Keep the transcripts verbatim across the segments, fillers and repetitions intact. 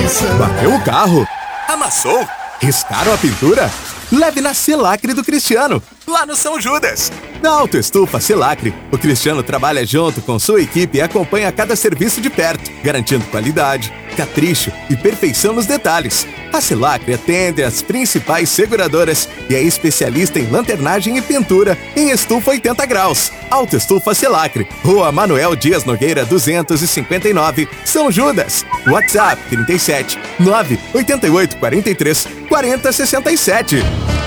Bateu o carro? Amassou? Riscaram a pintura? Leve na Selacre do Cristiano, lá no São Judas. Na Autoestufa Selacre, o Cristiano trabalha junto com sua equipe e acompanha cada serviço de perto, garantindo qualidade, capricho e perfeição nos detalhes. A Selacre atende as principais seguradoras e é especialista em lanternagem e pintura em estufa oitenta graus. Autoestufa Selacre, Rua Manuel Dias Nogueira duzentos e cinquenta e nove, São Judas. WhatsApp trinta e sete, nove oito oito quatro três, quatro zero seis sete.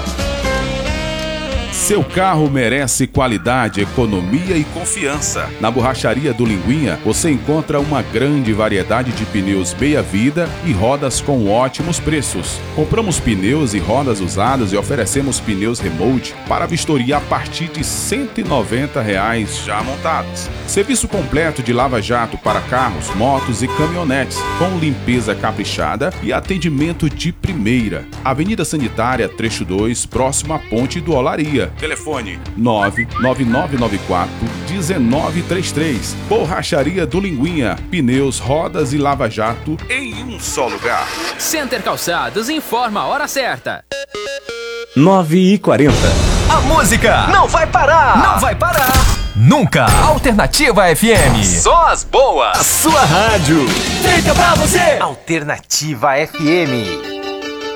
Seu carro merece qualidade, economia e confiança. Na Borracharia do Linguinha, você encontra uma grande variedade de pneus meia-vida e rodas com ótimos preços. Compramos pneus e rodas usadas e oferecemos pneus remote para vistoria a partir de cento e noventa reais já montados. Serviço completo de lava-jato para carros, motos e caminhonetes, com limpeza caprichada e atendimento de primeira. Avenida Sanitária, trecho dois, próximo à Ponte do Olaria. Telefone nove nove nove nove quatro um nove três três. Borracharia do Linguinha. Pneus, rodas e lava-jato em um só lugar. Center Calçados informa a hora certa. nove e quarenta. A música não vai parar. Não vai parar. Nunca. Alternativa F M. Só as boas. A sua rádio. Feita pra você. Alternativa F M.